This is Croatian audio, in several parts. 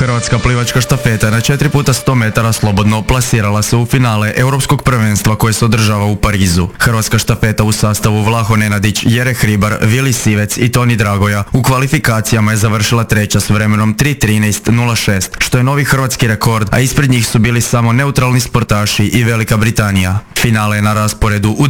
Hrvatska plivačka štafeta na 4x100 metara slobodno plasirala se u finale Europskog prvenstva koje se održava u Parizu. Hrvatska štafeta u sastavu Vlaho Nenadić, Jere Hribar, Vili Sivec i Toni Dragoja u kvalifikacijama je završila treća s vremenom 3:13:06, što je novi hrvatski rekord, a ispred njih su bili samo neutralni sportaši i Velika Britanija. Finale je na rasporedu u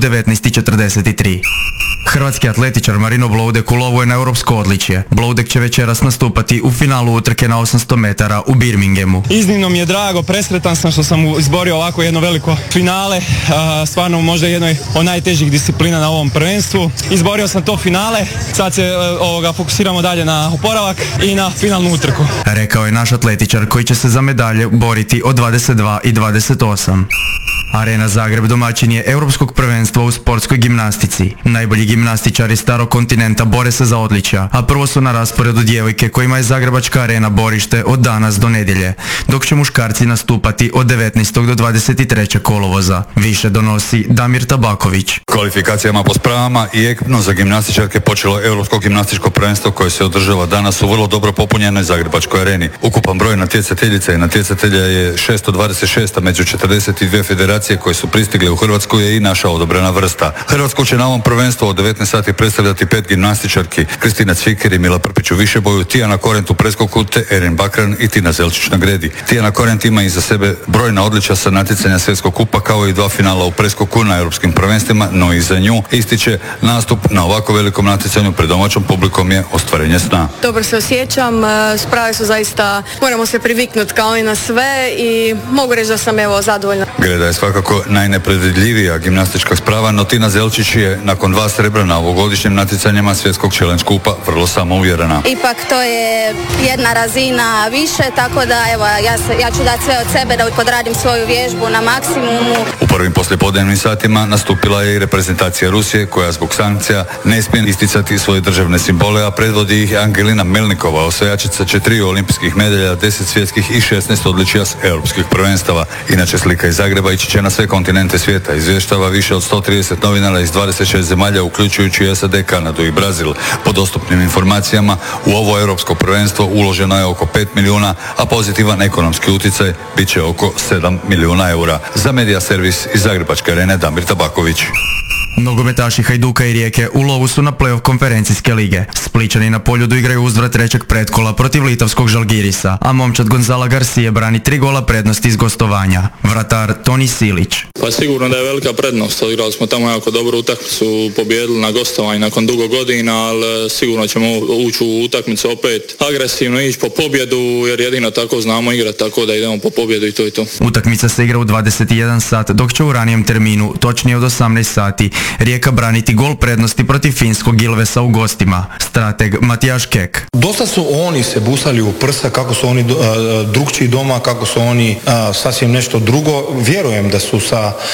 19:43. Hrvatski atletičar Marino Bloudek ulovuje na europsko odličje. Bloudek će večeras nastupati u finalu utrke na 800 metara u Birminghamu. Iznimno mi je drago, presretan sam što sam izborio ovako jedno veliko finale, stvarno možda jednoj od najtežih disciplina na ovom prvenstvu. Izborio sam to finale, sad se fokusiramo dalje na oporavak i na finalnu utrku. Rekao je naš atletičar koji će se za medalje boriti od 22 i 28. Arena Zagreb domaćin je Europskog prvenstva u sportskoj gimnastici. Najbolji gimnastičari starog kontinenta bore se za odličja, a prvo su na rasporedu djevojke kojima je Zagrebačka arena borište od danas do nedjelje, dok će muškarci nastupati od 19. do 23. kolovoza. Više donosi Damir Tabaković. Kvalifikacijama po spravama i ekipno za gimnastičarke počelo Europsko gimnastičko prvenstvo koje se održava danas u vrlo dobro popunjenoj Zagrebačkoj areni. Ukupan broj natjecateljica i natjecatelja je 626, a među 42 federacije koje su pristigle u Hrvatsku je i naša odobrena vrsta. Hrvatsku će na ovom prvenstvu od 19 sati predstavljati 5 gimnastičarki: Kristina Cvikir i Mila Prpić u višeboju, Tijana Korent u preskoku te Erin Bakran i Tina Zelčić na gredi. Tijana Korent ima iza sebe brojna odličja sa natjecanja svjetskog kupa kao i 2 finala u preskoku na europskim prvenstvima, no i za nju ističe nastup na ovako velikom natjecanju pred domaćom publikom je ostvarenje sna. Dobro se osjećam, sprave su zaista, moramo se priviknuti kao i na sve i mogu reći da sam zadovoljna. Greda je svakako najnepredvidljivija gimnastička sprava, no Tina Zelčić je nakon 2 srebra na ovogodišnjim natjecanjima svjetskog challenge kupa vrlo samouvjerena. Ipak to je jedna razina više, tako da ja ću dati sve od sebe da podradim svoju vježbu na maksimumu. U prvim poslijepodnevnim satima nastupila je i reprezentacija Rusije koja zbog sankcija ne smije isticati svoje državne simbole, a predvodi ih Angelina Melnikova, osvajačica 4 olimpijskih medalja, 10 svjetskih i 16 odličja s europskih prvenstava. Inače slika iz Zagreba ići će na sve kontinente svijeta. Izvještava više od 130 novinara iz 26 zemalja, uključujući SAD, Kanadu i Brazil. Po dostupnim informacijama, u ovo europsko prvenstvo uloženo je oko 5 milijuna, a pozitivan ekonomski utjecaj bit će oko 7 milijuna eura. Za Medija servis iz Zagrebačke arene Damir Tabaković. Nogometaši Hajduka i Rijeke u lovu su na play-off konferencijske lige. Spličani na Poljudu igraju uzdra trećeg pretkola protiv litavskog Žalgirisa, a momčad Gonzala Garcije brani 3 gola prednosti iz gostovanja. Vratar Toni Silić. Pa sigurno da je velika prednost. Odigrali smo tamo jako dobru utakmicu, pobijedili na gostovanju nakon dugo godina, ali sigurno ćemo ući u utakmicu opet agresivno, ići po pobjedu, jer jedino tako znamo igrati, tako da idemo po pobjedu i to je to. Utakmica se igra u 21 sat, dok će u ranijem terminu, točnije od 18 sati, Rijeka braniti gol prednosti protiv finskog Ilvesa u gostima. Strateg Matijaš Kek. Dosta su oni se busali u prsa kako su oni drugčiji doma, kako su oni sasvim nešto drugo. Vjerujem da su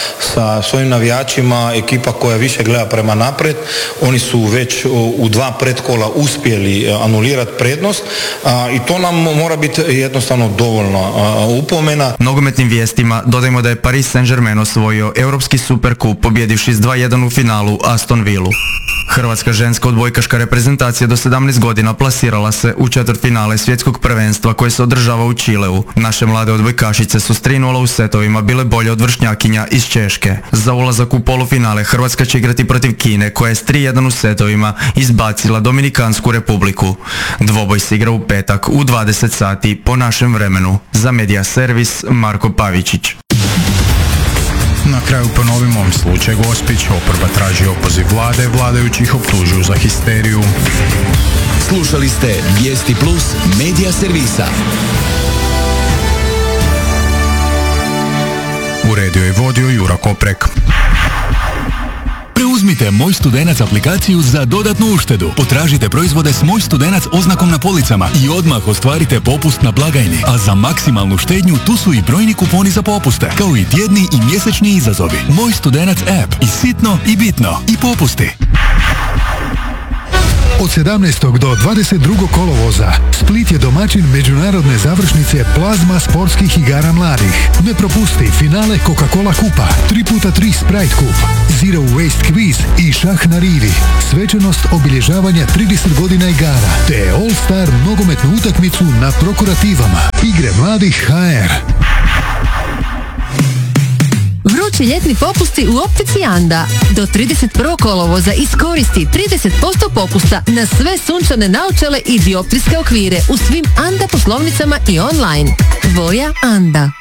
sa svojim navijačima ekipa koja više gleda prema napred. Oni su već u 2 pretkola uspjeli anulirati prednost i to nam mora biti jednostavno dovoljno upomena. Nogometnim vijestima dodajmo da je Paris Saint-Germain osvojio Europski superkup pobjedivši s 2:1 u finalu Aston Villu. Hrvatska ženska odbojkaška reprezentacija do 17 godina plasirala se u četvrtfinale svjetskog prvenstva koje se održava u Čileu. Naše mlade odbojkašice su s 3:0 u setovima bile bolje od vršnjakinja iz Češke. Za ulazak u polufinale Hrvatska će igrati protiv Kine koja je s 3:1 u setovima izbacila Dominikansku republiku. Dvoboj se igra u petak u 20 sati po našem vremenu. Za Medija servis Marko Pavičić. Na kraju ponovimo slučaj Gospić, oporba traži opoziv vlade, vladajućih optužuju za histeriju. Slušali ste Vijesti Plus Medija servisa. Uredio i vodio Jura Koprek. Preuzmite Moj Studenac aplikaciju za dodatnu uštedu. Potražite proizvode s Moj Studenac oznakom na policama i odmah ostvarite popust na blagajni. A za maksimalnu štednju tu su i brojni kuponi za popuste, kao i tjedni i mjesečni izazovi. Moj Studenac app. I sitno i bitno. I popusti. Od 17. do 22. kolovoza Split je domaćin međunarodne završnice plazma sportskih igara mladih. Ne propusti finale Coca-Cola kupa, 3x3 Sprite kup, Zero Waste Quiz i šah na rivi. Svečanost obilježavanja 30 godina igara, te All Star nogometnu utakmicu na prokurativama. Igre mladih HR. Vrući ljetni popusti u optici Anda. Do 31. kolovoza iskoristi 30% popusta na sve sunčane naočale i dioptrijske okvire u svim Anda poslovnicama i online. Voja Anda.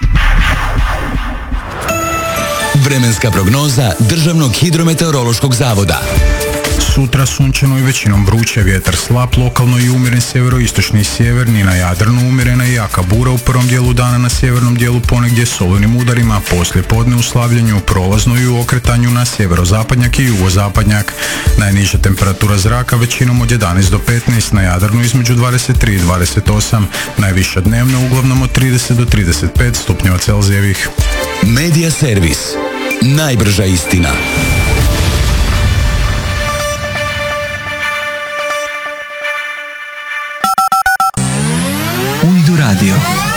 Vremenska prognoza Državnog hidrometeorološkog zavoda. Sutra sunčano i većinom vruće, vjetar slab, lokalno i umjeren sjeveroistočni i sjeverni, na Jadranu umjerena i jaka bura u prvom dijelu dana, na sjevernom dijelu ponegdje s olujnim udarima, poslije podne u slavljenju, prolazno i u okretanju na sjeverozapadnjak i jugozapadnjak. Najniža temperatura zraka većinom od 11 do 15, na Jadranu između 23 i 28, najviša dnevno uglavnom od 30 do 35 stupnjeva Celzijevih. Medija servis. Najbrža istina. Unidu radio.